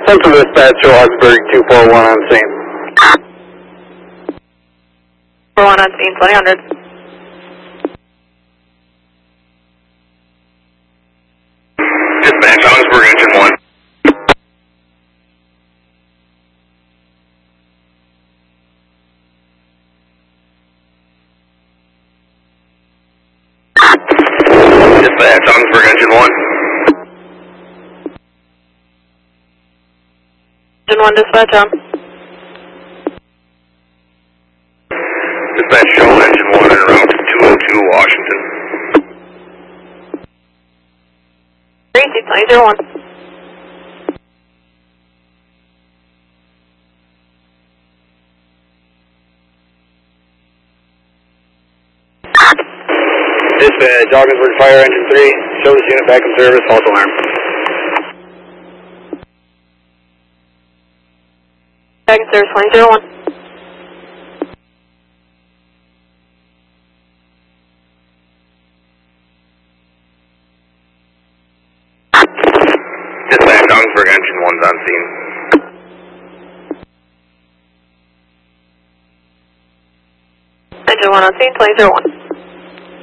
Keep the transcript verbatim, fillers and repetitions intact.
Central Dispatch, Joe Augsburg, two four one on scene. four one on scene, twenty hundred. Dispatch, Augsburg, engine one. Dispatch, Augsburg, engine one. Engine one, dispatch on. Dispatch, show engine one en route to two oh two Washington. Tracy, twenty zero one. Dispatch, Augsburg Fire Engine three, show this unit back in service, false alarm. Back in service, twenty zero one. Dispatch, Augsburg, engine one's on scene. Engine one on scene, twenty zero one.